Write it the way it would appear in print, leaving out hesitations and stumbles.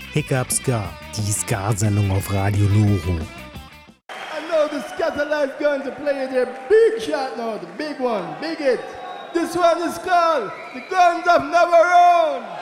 Hiccup Ska, die Ska-Sendung auf Radio Loro. I know the Scatterlife going to play their big shot now, the big one, big hit. This one is called The Guns of Navarone.